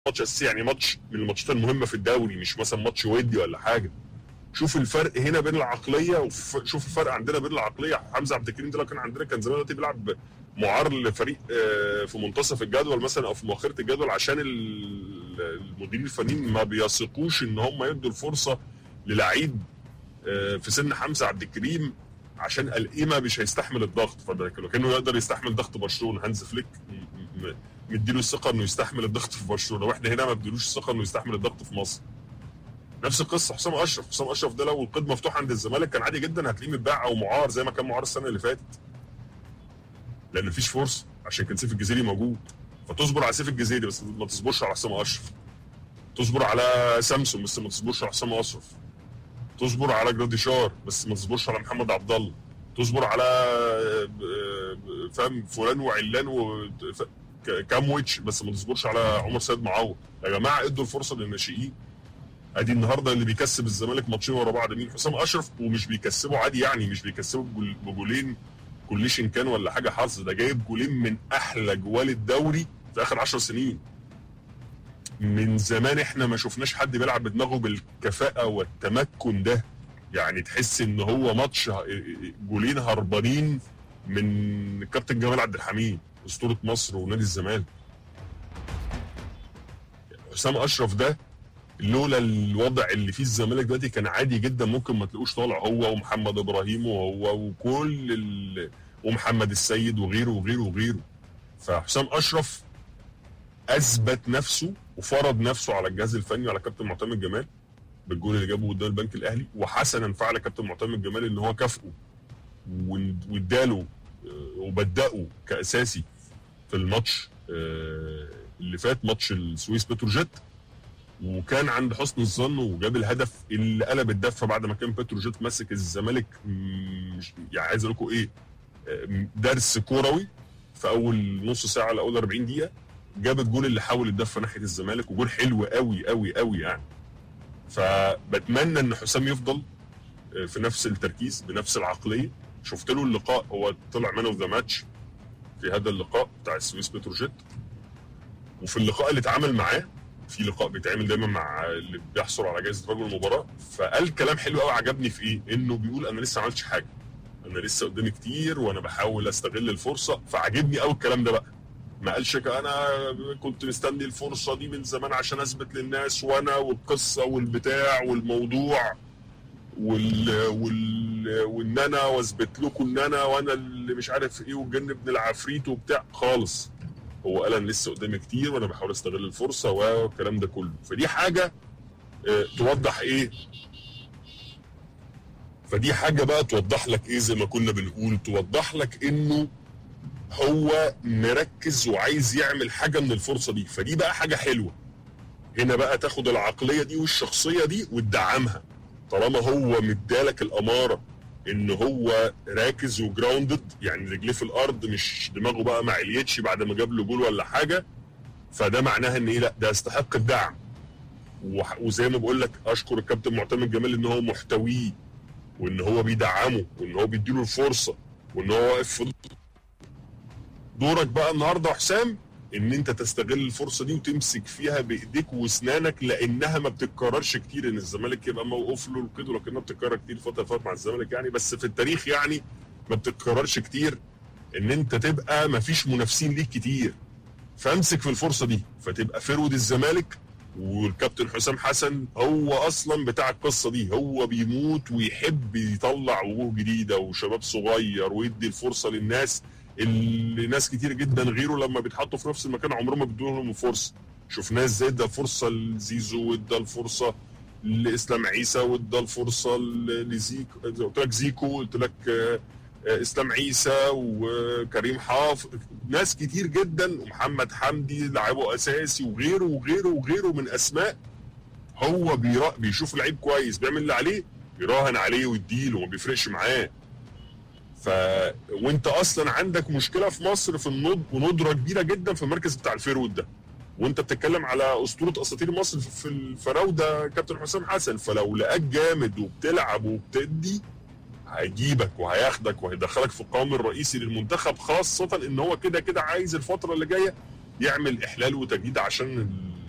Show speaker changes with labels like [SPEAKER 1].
[SPEAKER 1] ماتش اساسي، يعني ماتش من الماتشات المهمه في الدوري، مش مثلا ماتش ودي ولا حاجه. شوف الفرق هنا بين العقليه وشوف الفرق عندنا بين العقليه. حمزه عبد الكريم ده لو كان عندنا كان زمان دلوقتي بيلعب معار لفريق في منتصف الجدول مثلا او في مؤخره الجدول، عشان المديرين الفنيين ما بيثقوش ان هم يدوا الفرصه للعيب في سن حمزه عبد الكريم، عشان القيمه مش هيستحمل الضغط. فلو كانه يقدر يستحمل ضغط برشلونه، هانز فليك مديله الثقه انه يستحمل الضغط في برشلونه، واحنا هنا ما بديلوش الثقه انه يستحمل الضغط في مصر. نفس القصه حسام اشرف ده لو القيد مفتوح عند الزمالك كان عادي جدا هتلاقيه متباع او معار زي ما كان معار السنه اللي فاتت، لان مفيش فرصه عشان كان سيف الجزيري موجود. فتصبر على سيف الجزيري بس ما تصبرش على حسام اشرف، تصبر على سامسون بس ما تصبرش على حسام اشرف، تصبر على جراديشار بس ما تصبرش على محمد عبد الله، تصبر على فاهم فلان وعلان كامويتش بس ما تصبرش على عمر سيد معوض. يا جماعه ادوا الفرصه للناشئين. ادي النهارده اللي بيكسب الزمالك ماتشين ورا بعض مين؟ حسام اشرف، ومش بيكسبه عادي، يعني مش بيكسبه بجولين كلش كان ولا حاجه حظ، ده جايب جولين من احلى جوال الدوري في اخر 10 سنين. من زمان احنا ما شفناش حد بيلعب بدماغه بالكفاءه والتمكن ده، يعني تحس ان هو ماتش جولين هربانين من كابتن جمال عبد الحميد اسطوره مصر ونادي الزمالك. حسام اشرف ده لولا الوضع اللي فيه الزمالك دلوقتي كان عادي جدا ممكن ما تلاقوش طالع، هو ومحمد ابراهيم وكل ومحمد السيد وغيره وغيره وغيره. فحسام اشرف اثبت نفسه وفرض نفسه على الجهاز الفني وعلى كابتن معتمد جمال بالجول اللي جابه قدام البنك الاهلي، وحسنا فعل كابتن معتمد جمال ان هو كافئه واداله وبدأه كاساسي في الماتش اللي فات، ماتش السويس بتروجيت، وكان عند حسن الظن وجاب الهدف اللي قلب الدفه بعد ما كان بتروجيت ماسك الزمالك. يعني عايز اقول لكم ايه، درس كروي في اول نص ساعه لاول 40 دقيقه، جاب الجول اللي حول الدفه ناحيه الزمالك، وجول حلو قوي قوي قوي يعني. فبتمنى ان حسام يفضل في نفس التركيز بنفس العقليه. شفت له اللقاء، هو طلع مان اوف ذا ماتش في هذا اللقاء بتاع السويس بتروجيت، وفي اللقاء اللي اتعامل معاه، في لقاء بيتعمل دايما مع اللي بيحصل على جائزه رجل المباراه، فقال كلام حلو قوي عجبني في ايه؟ انه بيقول انا لسه ما عملتش حاجه، انا لسه قدامي كتير وانا بحاول استغل الفرصه. فعجبني قوي الكلام ده بقى. ما قالش انا كنت مستني الفرصه دي من زمان عشان اثبت للناس، وانا والقصه والبتاع والموضوع وان انا واثبت لكم ان وانا اللي مش عارف ايه والجن ابن العفريت وبتاع خالص. هو قال انا لسه قدامي كتير وانا بحاول استغل الفرصه والكلام ده كله. فدي حاجه توضح ايه؟ فدي حاجه بقى توضح لك ايه؟ زي ما كنا بنقول، توضح لك انه هو مركز وعايز يعمل حاجه من الفرصه دي. فدي بقى حاجه حلوه. هنا بقى تاخد العقليه دي والشخصيه دي وتدعمها، طالما هو مدالك الاماره ان هو راكز وجراوندد، يعني رجليه في الارض، مش دماغه بقى ما عليتش بعد ما جاب له جول ولا حاجه. فده معناها ان ايه؟ لا ده يستحق الدعم. وزي ما بقول لك اشكر الكابتن معتمد جمال ان هو محتويه، وان هو بيدعمه، وان هو بيديله الفرصه، وان هو واقف في دورك بقى النهارده حسام، ان انت تستغل الفرصه دي وتمسك فيها بايديك واسنانك، لانها ما بتتكررش كتير ان الزمالك يبقى موقوف له القيد، لكنها بتتكرر كتير الفتره اللي مع الزمالك يعني، بس في التاريخ يعني ما بتتكررش كتير ان انت تبقى ما فيش منافسين ليك كتير. فامسك في الفرصه دي فتبقى فرود الزمالك. والكابتن حسام حسن هو اصلا بتاع القصه دي، هو بيموت ويحب يطلع وجوه جديده وشباب صغير ويدي الفرصه للناس اللي ناس كتير جدا غيره لما بيتحطوا في نفس المكان عمرهم ما بيدوا لهم فرصه. شفناه ازاي ادى الفرصه لزيزو، وادى الفرصه لاسلام عيسى، وادى الفرصه لزيكو، قلت لك زيكو، قلت لك اسلام عيسى وكريم حافظ، ناس كتير جدا، ومحمد حمدي لعبه اساسي، وغيره وغيره وغيره من اسماء. هو بيشوف لعيب كويس بيعمل اللي عليه يراهن عليه ويديله، ما بيفرقش معاه. وانت اصلا عندك مشكله في مصر في وندره كبيره جدا في المركز بتاع الفيرود ده، وانت بتتكلم على اسطوره اساطير مصر في الفراوده كابتن حسام حسن. فلو لقاك جامد وبتلعب وبتدي هيجيبك وهياخدك وهيدخلك في القوام الرئيسي للمنتخب، خاصه ان هو كده كده عايز الفتره اللي جايه يعمل احلال وتجديد عشان